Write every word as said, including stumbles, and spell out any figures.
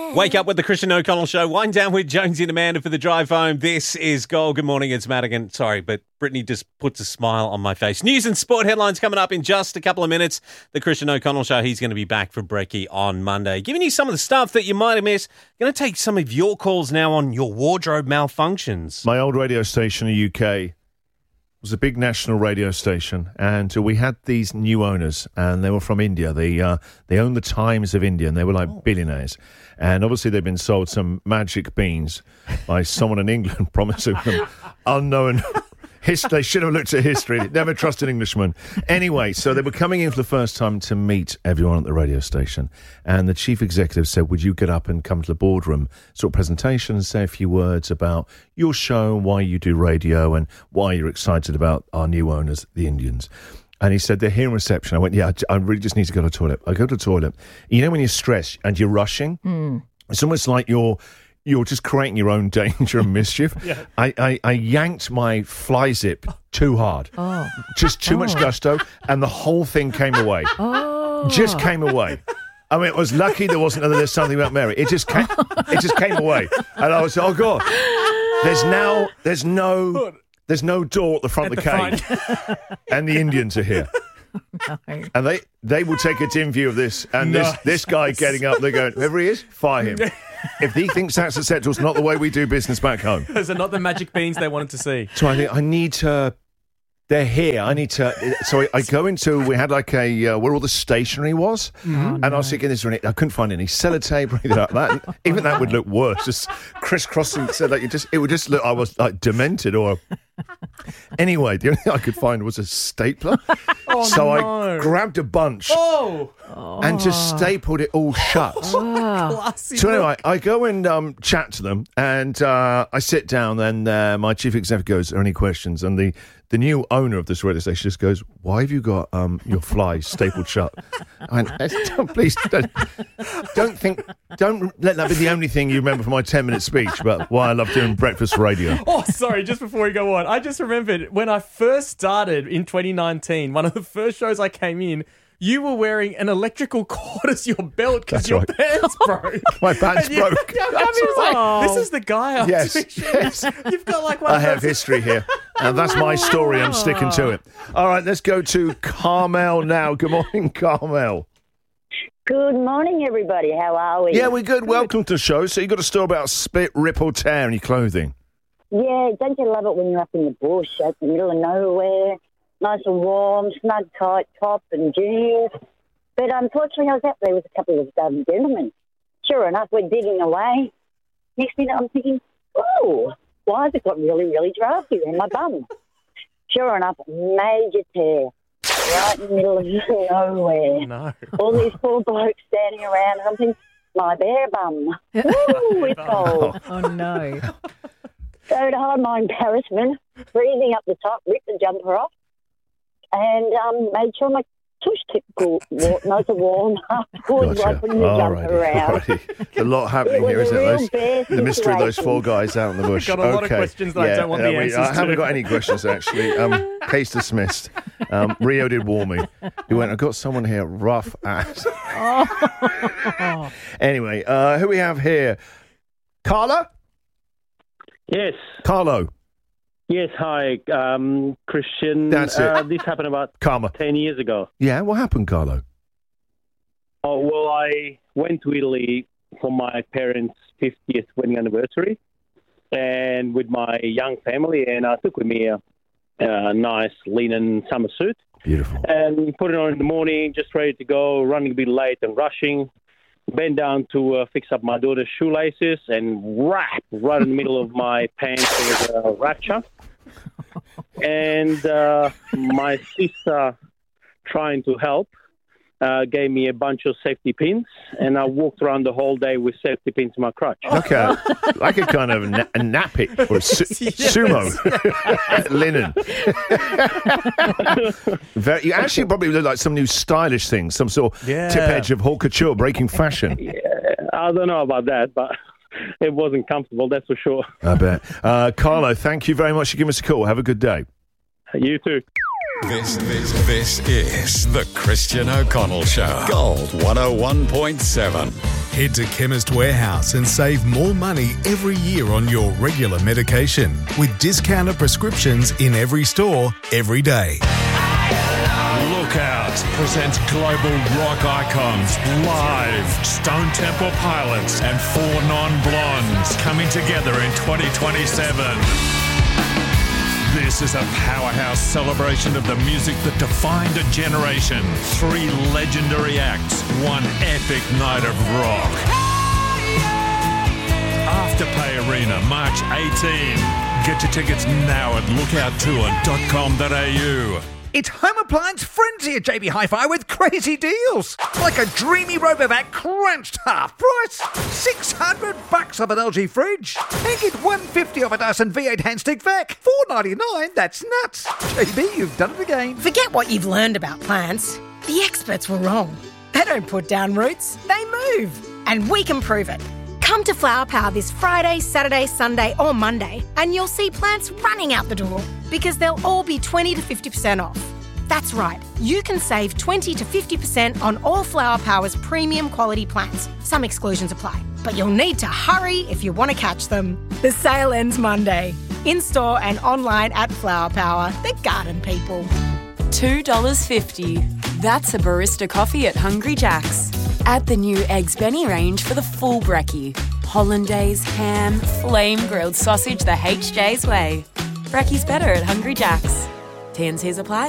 Wake up with the Christian O'Connell Show. Wind down with Jonesy and Amanda for the drive home. This is Gold. Good morning, it's Madigan. Sorry, but Brittany just puts a smile on my face. News and sport headlines coming up in just a couple of minutes. The Christian O'Connell Show. He's going to be back for Brekkie on Monday. Giving you some of the stuff that you might have missed. Going to take some of your calls now on your wardrobe malfunctions. My old radio station in the U K was a big national radio station, and uh, we had these new owners, and they were from India. They uh, they owned the Times of India, and they were like oh. billionaires. And obviously they've been sold some magic beans by someone in England promising them unknown history. They should have looked at history. Never trust an Englishman. Anyway, so they were coming in for the first time to meet everyone at the radio station, and the chief executive said, would you get up and come to the boardroom sort of presentation and say a few words about your show and why you do radio and why you're excited about our new owners, the Indians. And he said, they're here in reception. I went, yeah, I really just need to go to the toilet. I go to the toilet. You know when you're stressed and you're rushing? Mm. It's almost like you're you're just creating your own danger and mischief. yeah. I, I, I yanked my fly zip too hard. Oh. Just too oh. much gusto, and the whole thing came away. Oh. Just came away. I mean, it was lucky there wasn't another There's Something About Mary. It just came, it just came away. And I was, oh, God. There's now, there's no... There's no door at the front at of the, the cage, and the Indians are here. No. And they, they will take a dim view of this, and no. this, this guy getting up, they're going, whoever he is, fire him. If he thinks that's acceptable, it's not the way we do business back home. Those are not the magic beans they wanted to see. So I think I need to... They're here. I need to... So I, I go into... We had like a... Uh, where all the stationery was. Mm-hmm. And I was thinking, this I couldn't find any sellotape or anything like that. Even that would look worse. Just crisscrossing. So like, it, just, it would just look... I was like demented or... Anyway, the only thing I could find was a stapler. Oh, so no. I grabbed a bunch oh. and just stapled it all shut. Oh. So anyway, I go and um, chat to them, and uh, I sit down, and uh, my chief executive goes, are there any questions? And the, the new owner of this radio station just goes, why have you got um, your fly stapled shut? I went, don't, please, don't, don't think, don't let that be the only thing you remember from my ten-minute speech about why I love doing breakfast radio. Oh, sorry, just before we go on, I just remembered when I first started in twenty nineteen, one of the first shows I came in, you were wearing an electrical cord as your belt because your right. pants broke. My pants you, broke. Yeah, I was like, this is the guy I'm yes, doing yes. You've got like one I of have those... history here. And that's my story. I'm sticking to it. All right, let's go to Carmel now. Good morning, Carmel. Good morning, everybody. How are we? Yeah, we're good. good. Welcome to the show. So you got a story about spit, rip or tear in your clothing. Yeah, don't you love it when you're up in the bush, out in the middle of nowhere, nice and warm, snug, tight top and jeans. But unfortunately, I was out there with a couple of um, gentlemen. Sure enough, we're digging away. Next minute, I'm thinking, oh, why has it got really, really drafty in my bum? Sure enough, major tear, right in the middle of nowhere. No. All these poor blokes standing around, and I'm thinking, my bare bum. Ooh, it's cold. Oh, no. So to hide my embarrassment, freezing up the top, ripped the jumper off, and um, made sure my tush tip cool, nice and warm afterwards, Gotcha. like putting the All jumper righty, around. Righty. A lot happening here, isn't it? Those, the mystery of those four guys out in the bush. We've got a lot okay. of questions that yeah, I don't want yeah, the we, answers I haven't to. got any questions, actually. Um, case dismissed. Um, Rio did warn me. He went, I've got someone here, rough ass. Oh. Anyway, uh, who we have here? Carla? Yes. Carlo. Yes, hi, um, Christian. That's it. Uh, this happened about Karma. ten years ago. Yeah, what happened, Carlo? Oh, well, I went to Italy for my parents' fiftieth wedding anniversary and with my young family, and I took with me a, a nice linen summer suit. Beautiful. And put it on in the morning, just ready to go, running a bit late and rushing. Bent down to uh, fix up my daughter's shoelaces, and rap right in the middle of my pants was a rupture. And uh, my sister, trying to help, uh, gave me a bunch of safety pins, and I walked around the whole day with safety pins in my crotch. Like a, like a kind of na- a nappy or su- Yes. sumo linen. Very, you actually probably look like some new stylish thing, some sort of Yeah. tip edge of haute couture breaking fashion. Yeah, I don't know about that, but it wasn't comfortable, that's for sure. I bet. Uh, Carlo, thank you very much for giving us a call. Have a good day. You too. This, this, this is the Christian O'Connell Show. Gold one oh one point seven. Head to Chemist Warehouse and save more money every year on your regular medication with discounted prescriptions in every store, every day. Lookout presents global rock icons live. Stone Temple Pilots and Four Non-Blondes coming together in twenty twenty-seven. This is a powerhouse celebration of the music that defined a generation. Three legendary acts, one epic night of rock. Afterpay Arena, March eighteenth. Get your tickets now at lookout tour dot com dot a u. It's Home Appliance Frenzy at J B Hi-Fi with crazy deals. Like a dreamy Robovac crunched half price. six hundred bucks off an L G fridge. And get one hundred fifty off a Dyson V eight handstick vac. four ninety-nine, that's nuts. J B, you've done it again. Forget what you've learned about plants. The experts were wrong. They don't put down roots, they move. And we can prove it. Come to Flower Power this Friday, Saturday, Sunday or Monday and you'll see plants running out the door because they'll all be twenty to fifty percent off. That's right, you can save twenty to fifty percent on all Flower Power's premium quality plants. Some exclusions apply, but you'll need to hurry if you want to catch them. The sale ends Monday. In-store and online at Flower Power, the garden people. two dollars fifty. That's a barista coffee at Hungry Jack's. Add the new Eggs Benny range for the full brekkie. Hollandaise, ham, flame-grilled sausage the H J's way. Brekkie's better at Hungry Jack's. T and C's apply.